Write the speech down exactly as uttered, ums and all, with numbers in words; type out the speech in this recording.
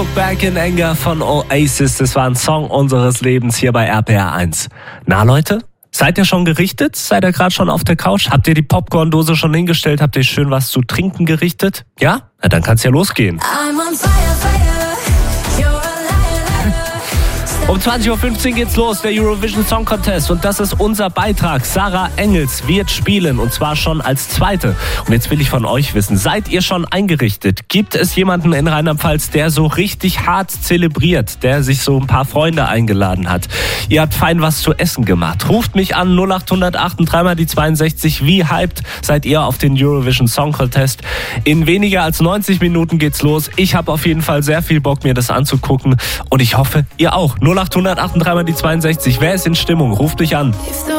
Back in Anger von Oasis, das war ein Song unseres Lebens hier bei R P R eins. Na Leute, seid ihr schon gerichtet? Seid ihr gerade schon auf der Couch? Habt ihr die Popcorn-Dose schon hingestellt? Habt ihr schön was zu trinken gerichtet? Ja? Na, dann kann's ja losgehen. I'm on fire, fire. You're a liar, liar. Um zwanzig Uhr fünfzehn geht's los, der Eurovision Song Contest. Und das ist unser Beitrag. Sarah Engels wird spielen, und zwar schon als Zweite. Und jetzt will ich von euch wissen, seid ihr schon eingerichtet? Gibt es jemanden in Rheinland-Pfalz, der so richtig hart zelebriert, der sich so ein paar Freunde eingeladen hat? Ihr habt fein was zu essen gemacht. Ruft mich an, null acht null acht, drei mal die zweiundsechzig. Wie hyped seid ihr auf den Eurovision Song Contest? In weniger als neunzig Minuten geht's los. Ich habe auf jeden Fall sehr viel Bock, mir das anzugucken. Und ich hoffe, ihr auch. null acht null acht, drei mal die zweiundsechzig. Wer ist in Stimmung? Ruft mich an.